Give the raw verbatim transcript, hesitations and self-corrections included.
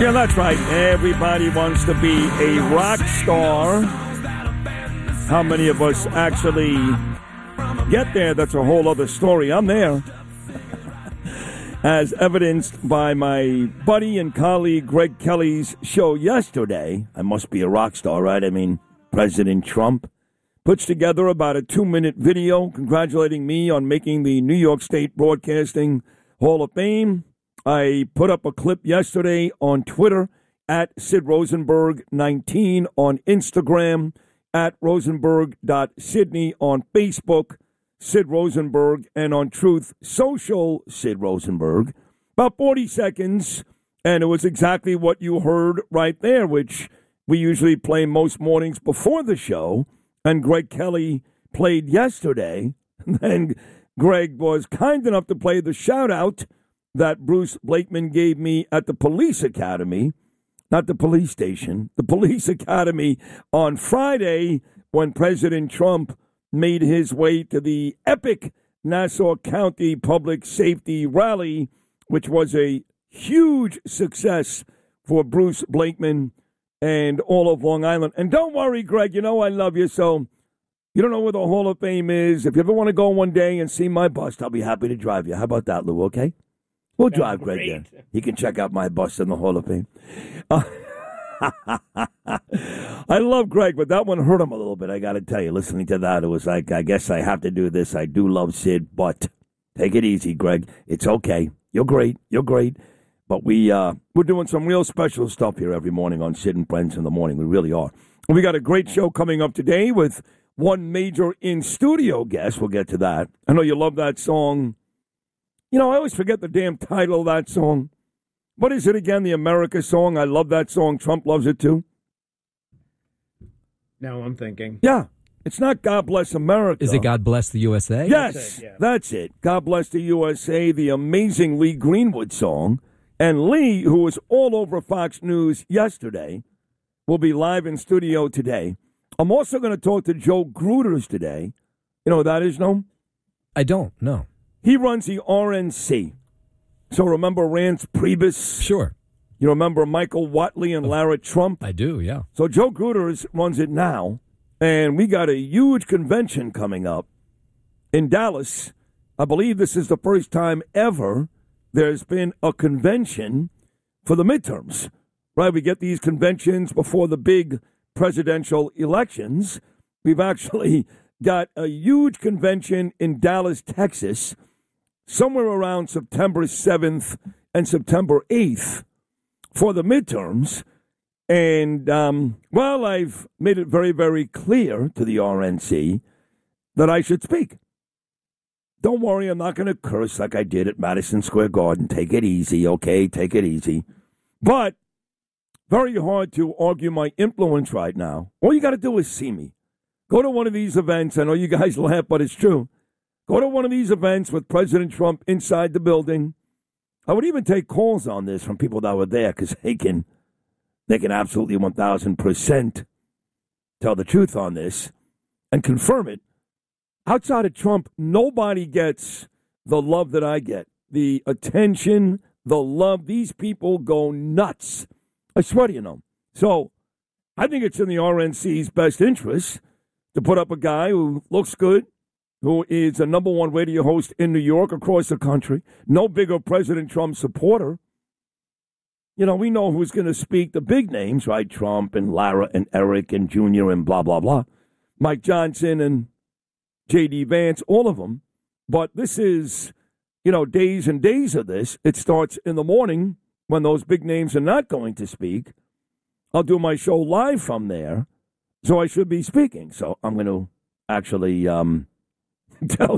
Yeah, that's right. Everybody wants to be a rock star. How many of us actually get there? That's a whole other story. I'm there. As evidenced by my buddy and colleague Greg Kelly's show yesterday. I must be a rock star, right? I mean, President Trump puts together about a two-minute video congratulating me on making the New York State Broadcasting Hall of Fame. I put up a clip yesterday on Twitter at Sid Rosenberg nineteen, on Instagram at Rosenberg dot Sydney, on Facebook, Sid Rosenberg, and on Truth Social, Sid Rosenberg. About forty seconds, and it was exactly what you heard right there, which we usually play most mornings before the show, and Greg Kelly played yesterday. And Greg was kind enough to play the shout-out that Bruce Blakeman gave me at the police academy, not the police station, the police academy on Friday when President Trump made his way to the epic Nassau County Public Safety Rally, which was a huge success for Bruce Blakeman and all of Long Island. And don't worry, Greg, you know I love you, so you don't know where the Hall of Fame is. If you ever want to go one day and see my bust, I'll be happy to drive you. How about that, Lou, okay? We'll drive Greg there. He can check out my bus in the Hall of Fame. Uh, I love Greg, but that one hurt him a little bit, I got to tell you. Listening to that, it was like, I guess I have to do this. I do love Sid, but take it easy, Greg. It's okay. You're great. You're great. But we, uh, we're doing some real special stuff here every morning on Sid and Friends in the Morning. We really are. We got a great show coming up today with one major in-studio guest. We'll get to that. I know you love that song. You know, I always forget the damn title of that song. What is it again? The America song? I love that song. Trump loves it too. Now I'm thinking. Yeah. It's not God Bless America. Is it God Bless the U S A? Yes. That's it, yeah. That's it. God Bless the U S A, the amazing Lee Greenwood song. And Lee, who was all over Fox News yesterday, will be live in studio today. I'm also going to talk to Joe Gruters today. You know what that is, no? I don't, no. He runs the R N C. So remember Rance Priebus? Sure. You remember Michael Watley and Lara Trump? I do, yeah. So Joe Gruters runs it now, and we got a huge convention coming up in Dallas. I believe this is the first time ever there's been a convention for the midterms, right? We get these conventions before the big presidential elections. We've actually got a huge convention in Dallas, Texas, somewhere around September seventh and September eighth for the midterms. And, um, well, I've made it very, very clear to the R N C that I should speak. Don't worry, I'm not going to curse like I did at Madison Square Garden. Take it easy, okay? Take it easy. But very hard to argue my influence right now. All you got to do is see me. Go to one of these events. I know you guys laugh, but it's true. Go to one of these events with President Trump inside the building. I would even take calls on this from people that were there because they can, they can absolutely one thousand percent tell the truth on this and confirm it. Outside of Trump, nobody gets the love that I get, the attention, the love. These people go nuts. I swear to you know. So I think it's in the R N C's best interest to put up a guy who looks good, who is a number one radio host in New York, across the country. No bigger President Trump supporter. You know, we know who's going to speak, the big names, right? Trump and Lara and Eric and Junior and blah, blah, blah. Mike Johnson and J D Vance, all of them. But this is, you know, days and days of this. It starts in the morning when those big names are not going to speak. I'll do my show live from there, so I should be speaking. So I'm going to actually um, tell